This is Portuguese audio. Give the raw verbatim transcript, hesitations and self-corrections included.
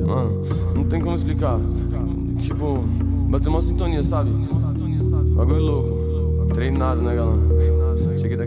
Mano, não tem como explicar. Tipo, bateu uma sintonia, sabe? Bagulho louco. Treinado, né, galera? Cheguei